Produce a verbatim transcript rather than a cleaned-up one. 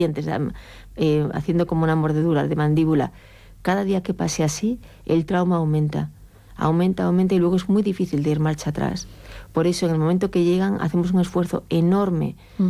dientes, eh, haciendo como una mordedura de mandíbula. Cada día que pase así, el trauma aumenta, aumenta, aumenta y luego es muy difícil de ir marcha atrás. Por eso, en el momento que llegan, hacemos un esfuerzo enorme